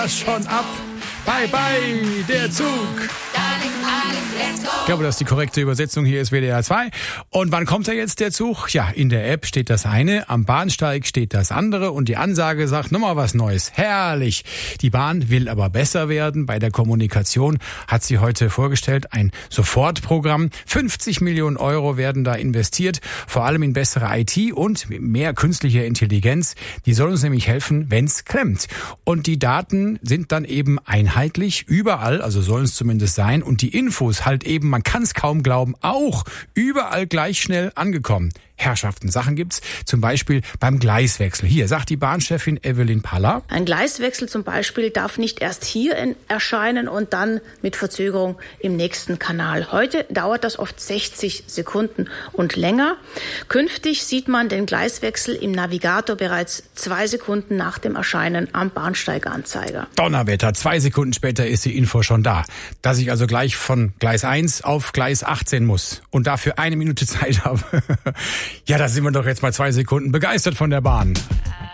Schon ab. Bye, bye, der Zug. Ich glaube, das ist die korrekte Übersetzung. Hier ist WDR 2. Und wann kommt da jetzt der Zug? Ja, in der App steht das eine, am Bahnsteig steht das andere und die Ansage sagt, nochmal was Neues. Herrlich. Die Bahn will aber besser werden. Bei der Kommunikation hat sie heute vorgestellt ein Sofortprogramm. 50 Millionen Euro werden da investiert, vor allem in bessere IT und mehr künstliche Intelligenz. Die soll uns nämlich helfen, wenn's klemmt. Und die Daten sind dann eben einheitlich überall, also sollen es zumindest sein, und die Infos halt eben, man kann es kaum glauben, auch überall gleich schnell angekommen. Herrschaften, Sachen gibt's zum Beispiel beim Gleiswechsel. Hier sagt die Bahnchefin Evelyn Paller. Ein Gleiswechsel zum Beispiel darf nicht erst hier erscheinen und dann mit Verzögerung im nächsten Kanal. Heute dauert das oft 60 Sekunden und länger. Künftig sieht man den Gleiswechsel im Navigator bereits 2 Sekunden nach dem Erscheinen am Bahnsteiganzeiger. Donnerwetter, 2 Sekunden später ist die Info schon da. Dass ich also gleich von Gleis 1 auf Gleis 18 muss und dafür 1 Minute Zeit habe. Ja, da sind wir doch jetzt mal 2 Sekunden begeistert von der Bahn.